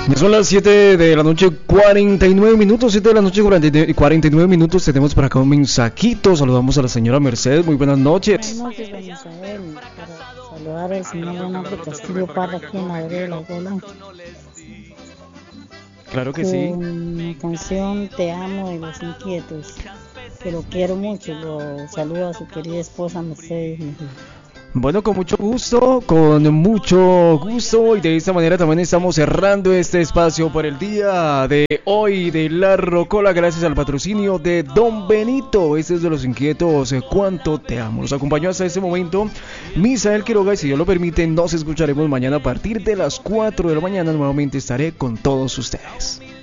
Ya son las 7 de la noche, 49 minutos, 7 de la noche, 49 minutos. Tenemos por acá un mensajito. Saludamos a la señora Mercedes. Muy buenas Buenas noches. noches, don Israel, para saludar al señor Leonardo Castillo Parra aquí en la vereda de la Gola, Claro que sí. con la canción Te amo de Los Inquietos, que lo quiero mucho. Lo saludo a su querida esposa Mercedes Mejía. Bueno, con mucho gusto, con mucho gusto. Y de esta manera también estamos cerrando este espacio por el día de hoy de La Rocola. Gracias al patrocinio de Don Benito. Este es de Los Inquietos. Cuánto te amo. Nos acompañó hasta este momento Misael Quiroga. Y si Dios lo permite, nos escucharemos mañana a partir de las 4 de la mañana. Nuevamente estaré con todos ustedes.